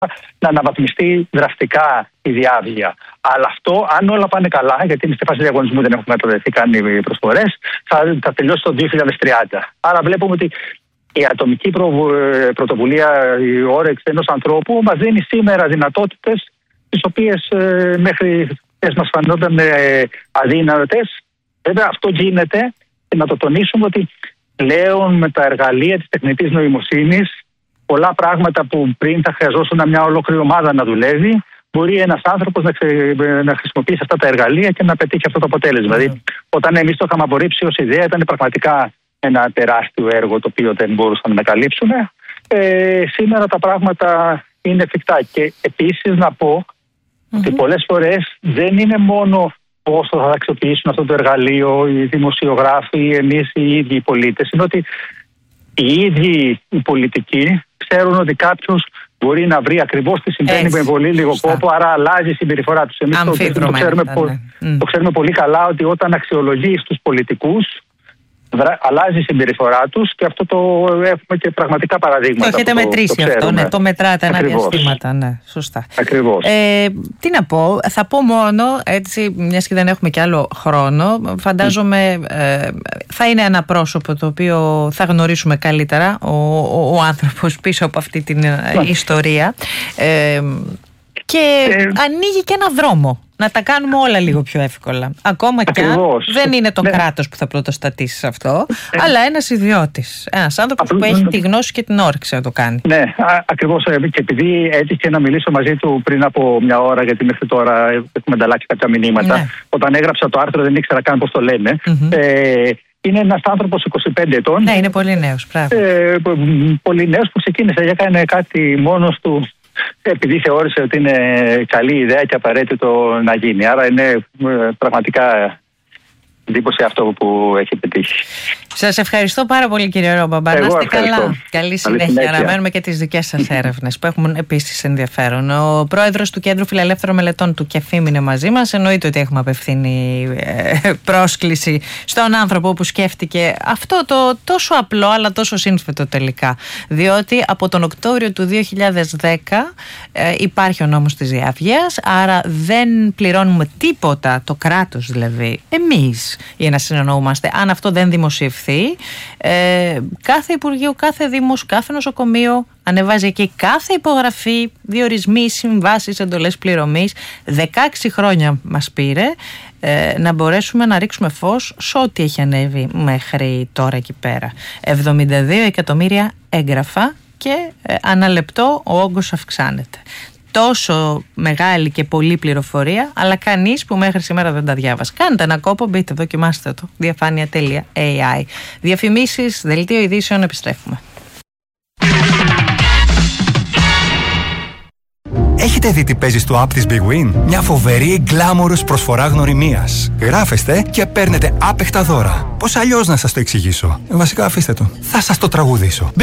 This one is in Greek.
να αναβαθμιστεί δραστικά η διάβγεια. Αλλά αυτό, αν όλα πάνε καλά, γιατί είναι στη φάση διαγωνισμού, δεν έχουν μεταδεθεί καν οι προσφορές, θα τελειώσει το 2030. Άρα βλέπουμε ότι η ατομική πρωτοβουλία, η όρεξη ενός ανθρώπου μας δίνει σήμερα δυνατότητες τις οποίες μέχρι χθες μας φανόταν αδύνατες. Βέβαια αυτό γίνεται, και να το τονίσουμε ότι πλέον με τα εργαλεία της τεχνητής νοημοσύνης, πολλά πράγματα που πριν θα χρειαζόταν μια ολόκληρη ομάδα να δουλεύει, μπορεί ένας άνθρωπος να χρησιμοποιήσει αυτά τα εργαλεία και να πετύχει αυτό το αποτέλεσμα. Δηλαδή, όταν εμείς το είχαμε απορρίψει ως ιδέα, ήταν πραγματικά ένα τεράστιο έργο το οποίο δεν μπορούσαμε να καλύψουμε. Σήμερα τα πράγματα είναι εφικτά. Και επίσης να πω ότι πολλές φορές δεν είναι μόνο πώς θα αξιοποιήσουν αυτό το εργαλείο οι δημοσιογράφοι, εμείς οι ίδιοι οι πολίτες. Είναι ότι οι ίδιοι οι πολιτικοί ξέρουν ότι κάποιος μπορεί να βρει ακριβώς τι συμβαίνει με πολύ λίγο κόπο, άρα αλλάζει η συμπεριφορά τους. Εμείς το ξέρουμε πολύ καλά ότι όταν αξιολογείς τους πολιτικούς, αλλάζει η συμπεριφορά τους, και αυτό το έχουμε και πραγματικά παραδείγματα. Το έχετε μετρήσει αυτό, το μετράτε ένα διαστήματα. Ναι, σωστά. Ακριβώς. Τι να πω, θα πω μόνο έτσι, μιας και δεν έχουμε κι άλλο χρόνο, φαντάζομαι θα είναι ένα πρόσωπο το οποίο θα γνωρίσουμε καλύτερα, ο άνθρωπος πίσω από αυτή την ιστορία, και ανοίγει και ένα δρόμο. Να τα κάνουμε όλα λίγο πιο εύκολα. Ακόμα και αν δεν είναι το κράτος που θα πρωτοστατήσει σε αυτό, αλλά ένας ιδιώτης. Ένας άνθρωπος που έχει τη γνώση και την όρεξη να το κάνει. Ναι, ακριβώς. Και επειδή έτυχε να μιλήσω μαζί του πριν από μια ώρα, γιατί μέχρι τώρα έχουμε ανταλλάξει κάποια μηνύματα. Όταν έγραψα το άρθρο δεν ήξερα καν πώς το λένε. Είναι ένας άνθρωπος 25 ετών. Ναι, είναι πολύ νέος. Πολύ νέος, που ξεκίνησε και έκανε κάτι μόνος του, επειδή θεώρησε ότι είναι καλή ιδέα και απαραίτητο να γίνει. Άρα είναι πραγματικά εντύπωση αυτό που έχει πετύχει. Σας ευχαριστώ πάρα πολύ, κύριε Ρόμπαμπα. Να είστε καλά. Καλή συνέχεια. Αναμένουμε και τις δικές σας έρευνες που έχουν επίσης ενδιαφέρον. Ο πρόεδρος του Κέντρου Φιλελεύθερων Μελετών του ΚΕΦΙΜ είναι μαζί μας. Εννοείται ότι έχουμε απευθύνει πρόσκληση στον άνθρωπο που σκέφτηκε αυτό το τόσο απλό αλλά τόσο σύνθετο τελικά. Διότι από τον Οκτώβριο του 2010 υπάρχει ο νόμος της διαβγείας, άρα δεν πληρώνουμε τίποτα, το κράτος δηλαδή, εμείς, για να συνεννοούμαστε. Αν αυτό δεν δημοσιευθεί, κάθε Υπουργείο, κάθε Δήμος, κάθε νοσοκομείο ανεβάζει εκεί κάθε υπογραφή, διορισμοί, συμβάσεις, εντολές πληρωμής. 16 χρόνια μας πήρε να μπορέσουμε να ρίξουμε φως σε ό,τι έχει ανέβει μέχρι τώρα εκεί πέρα. 72 εκατομμύρια έγγραφα και ανά λεπτό ο όγκος αυξάνεται. Τόσο μεγάλη και πολλή πληροφορία, αλλά κανείς που μέχρι σήμερα δεν τα διάβασε. Κάντε ένα κόπο, μπείτε, δοκιμάστε το. Διαφάνεια.ai. Διαφημίσεις, δελτίο ειδήσεων, επιστρέφουμε. Έχετε δει τι παίζει στο app της Big Win? Μια φοβερή γκλάμορος προσφορά γνωριμίας. Γράφεστε και παίρνετε άπεχτα δώρα. Πώς αλλιώς να σας το εξηγήσω? Βασικά αφήστε το. Θα σας το τραγουδήσω.